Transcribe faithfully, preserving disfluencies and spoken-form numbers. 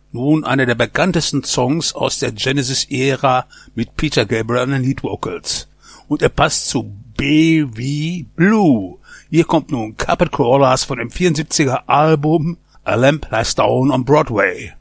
Nun einer der bekanntesten Songs aus der Genesis-Ära mit Peter Gabriel an den Lead Vocals. Und er passt zu B wie Blue. Hier kommt nun Carpet Crawlers von dem vierundsiebziger Album A Lamp Lies Down on Broadway.